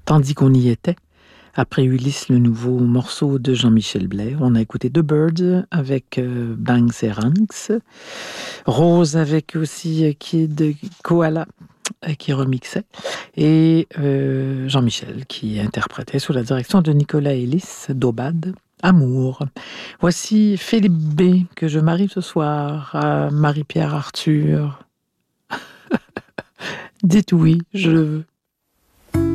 Tandis qu'on y était, après Ulysse, le nouveau morceau de Jean-Michel Blais, on a écouté The Birds avec Banks et Ranks, Rose avec aussi Kid Koala qui remixait, et Jean-Michel qui interprétait sous la direction de Nicolas Ellis, Daubade, Amour. Voici Philippe B, que je marie ce soir à Marie-Pierre Arthur. Dites oui, je le veux.